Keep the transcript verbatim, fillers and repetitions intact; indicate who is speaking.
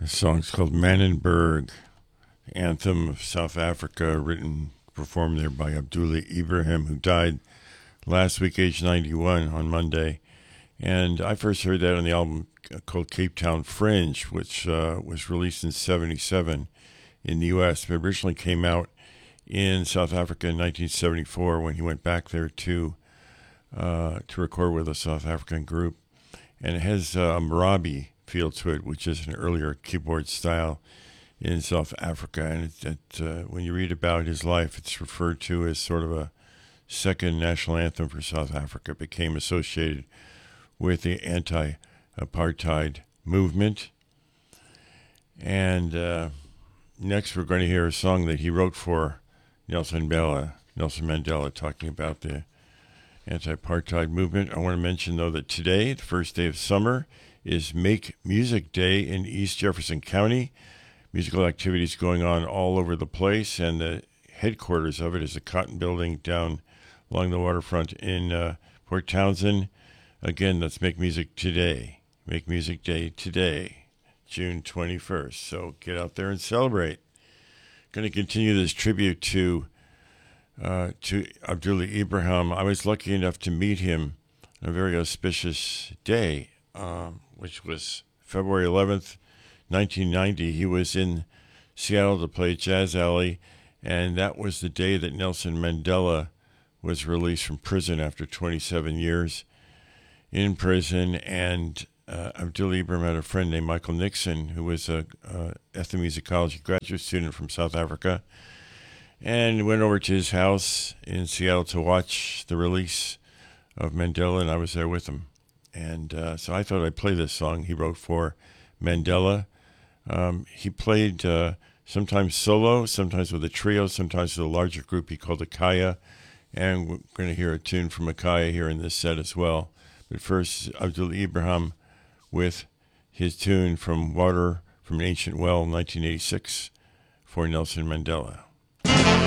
Speaker 1: The song's called Manenberg, anthem of South Africa, written, performed there by Abdullah Ibrahim, who died last week, age ninety-one, on Monday. And I first heard that on the album called Cape Town Fringe, which uh, was released in seventy-seven in the U S, but originally came out in South Africa in nineteen seventy-four when he went back there to uh, to record with a South African group. And it has uh, a Marabi feel to it, which is an earlier keyboard style in South Africa. And it, it, uh, when you read about his life, it's referred to as sort of a second national anthem for South Africa. It became associated with the anti-apartheid movement. And uh, next we're going to hear a song that he wrote for Nelson Mandela, Nelson Mandela, talking about the anti-apartheid movement. I want to mention, though, that today, the first day of summer, is Make Music Day in East Jefferson County. Musical activities going on all over the place, and the headquarters of it is the Cotton Building down along the waterfront in uh, Port Townsend. Again, let's Make Music Today. Make Music Day today, June twenty-first. So get out there and celebrate. Going to continue this tribute to uh, to Abdullah Ibrahim. I was lucky enough to meet him on a very auspicious day, um, which was February eleventh, nineteen ninety. He was in Seattle to play Jazz Alley, and that was the day that Nelson Mandela was released from prison after twenty-seven years in prison. And uh, Abdullah Ibrahim had a friend named Michael Nixon, who was a uh, ethnomusicology graduate student from South Africa, and went over to his house in Seattle to watch the release of Mandela, and I was there with him. And uh, so I thought I'd play this song he wrote for Mandela. Um, he played uh, sometimes solo, sometimes with a trio, sometimes with a larger group he called Akaya. And we're going to hear a tune from Akaya here in this set as well. But first, Abdullah Ibrahim with his tune from Water from an Ancient Well, nineteen eighty-six, for Nelson Mandela.